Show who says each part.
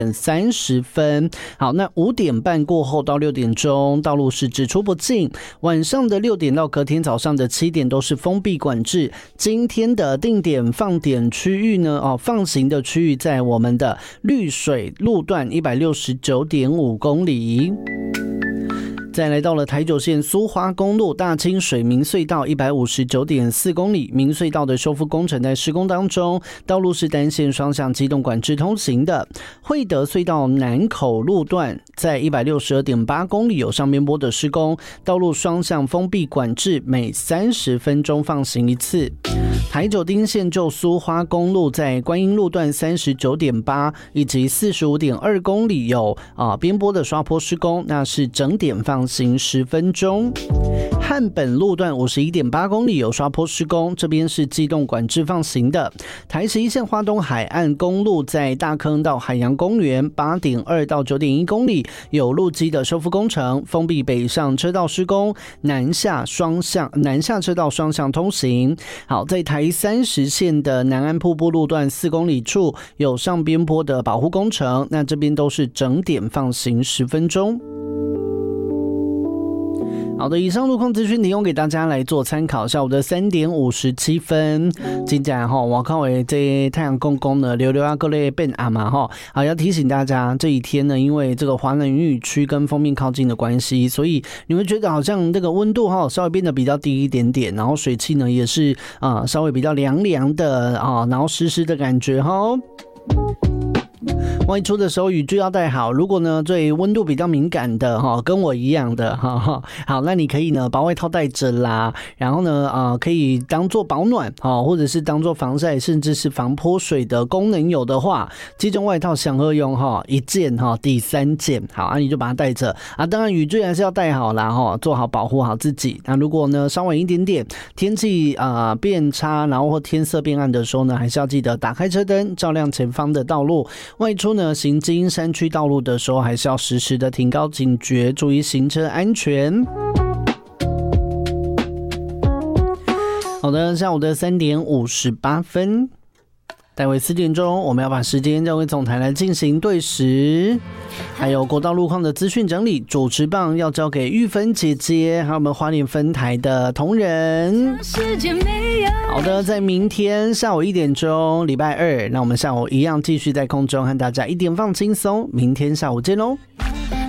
Speaker 1: 30分。好，那5点半过后到6点钟，道路是只出不进。晚上的6点到隔天早上的7点都是封闭管制。今天的定点放点区域呢，放行的区域在我们的绿水路段169.5公里。再来到了台九线苏花公路大清水明隧道159.4公里，明隧道的修复工程在施工当中，道路是单线双向机动管制通行的。惠德隧道南口路段在162.8公里有上边坡的施工，道路双向封闭管制，每30分钟放行一次。台九丁线旧苏花公路在观音路段39.8以及45.2公里有边坡的刷坡施工，那是整点放行10分钟。汉本路段51.8公里有刷坡施工，这边是机动管制放行的。台11线花东海岸公路在大坑到海洋公园8.2到9.1公里有路基的修复工程，封闭北上车道施工，南下车道双向通行。好，在台30线的南安瀑布路段4公里处有上边坡的保护工程，那这边都是整点放行10分钟。好的，以上路况资讯提供给大家来做参考。下午的3点57分，真的我看为这太阳公公呢，溜溜啊，各类变暗嘛好，要提醒大家，这一天呢，因为这个华南云雨区跟锋面靠近的关系，所以你会觉得好像这个温度稍微变得比较低一点点，然后水汽呢也是稍微比较凉凉的然后湿湿的感觉外出的时候雨具要带好，如果呢对温度比较敏感的跟我一样的好，那你可以呢把外套带着啦，然后呢可以当做保暖或者是当做防晒甚至是防泼水的功能有的话，这种外套享二用一件抵3件，好你就把它带着当然雨具还是要带好啦做好保护好自己。那如果呢稍晚一点点天气变差，然后或天色变暗的时候呢，还是要记得打开车灯照亮前方的道路。外出呢行经山区道路的时候，还是要时时的提高警觉，注意行车安全。好的，下午的3点58分，待会4点钟，我们要把时间交给总台来进行对时，还有国道路况的资讯整理。主持棒要交给玉芬姐姐，还有我们花莲分台的同仁。好的，在明天下午1点钟，礼拜2，那我们下午一样继续在空中和大家一点放轻松。明天下午见喽。